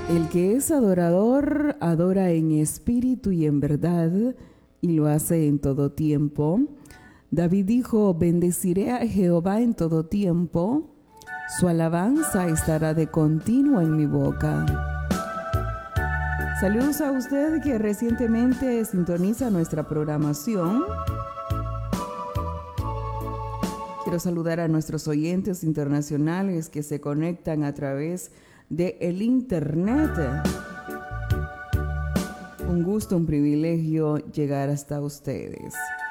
El que es adorador, adora en espíritu y en verdad, y lo hace en todo tiempo. David dijo, bendeciré a Jehová en todo tiempo, su alabanza estará de continuo en mi boca. Saludos a usted que recientemente sintoniza nuestra programación. Quiero saludar a nuestros oyentes internacionales que se conectan a través del internet. Un gusto, un privilegio llegar hasta ustedes.